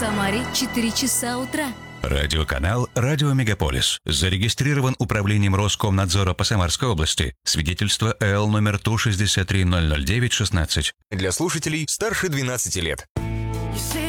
Самаре 4 часа утра. Радиоканал «Радио Мегаполис». Зарегистрирован управлением Роскомнадзора по Самарской области. Свидетельство ЭЛ номер Ту-63-009-16. Для слушателей старше 12 лет.